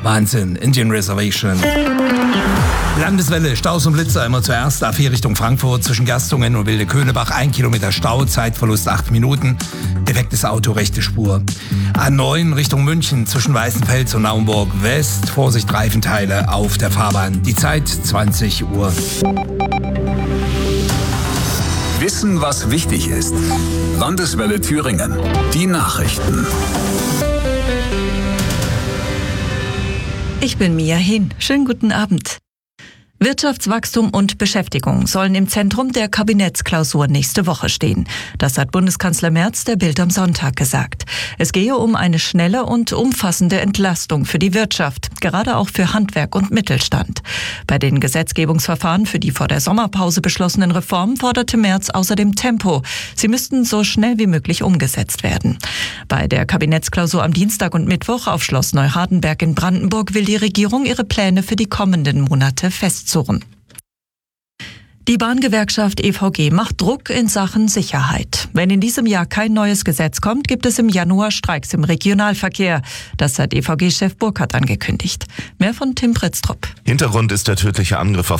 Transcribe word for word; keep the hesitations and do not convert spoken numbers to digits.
Wahnsinn, Indian Reservation. Landeswelle, Staus und Blitzer immer zuerst. A vier Richtung Frankfurt zwischen Gerstungen und Wilde-Könebach. Ein Kilometer Stau, Zeitverlust acht Minuten. Defektes Auto, rechte Spur. A neun Richtung München zwischen Weißenfels und Naumburg West. Vorsicht, Reifenteile auf der Fahrbahn. Die Zeit zwanzig Uhr. Wissen, was wichtig ist. Landeswelle Thüringen. Die Nachrichten. Ich bin Mia Hin. Schönen guten Abend. Wirtschaftswachstum und Beschäftigung sollen im Zentrum der Kabinettsklausur nächste Woche stehen. Das hat Bundeskanzler Merz der Bild am Sonntag gesagt. Es gehe um eine schnelle und umfassende Entlastung für die Wirtschaft, gerade auch für Handwerk und Mittelstand. Bei den Gesetzgebungsverfahren für die vor der Sommerpause beschlossenen Reformen forderte Merz außerdem Tempo. Sie müssten so schnell wie möglich umgesetzt werden. Bei der Kabinettsklausur am Dienstag und Mittwoch auf Schloss Neuhardenberg in Brandenburg will die Regierung ihre Pläne für die kommenden Monate festzurren. Die Bahngewerkschaft E V G macht Druck in Sachen Sicherheit. Wenn in diesem Jahr kein neues Gesetz kommt, gibt es im Januar Streiks im Regionalverkehr. Das hat E V G-Chef Burkhardt angekündigt. Mehr von Tim Pritztrup. Hintergrund ist der tödliche Angriff auf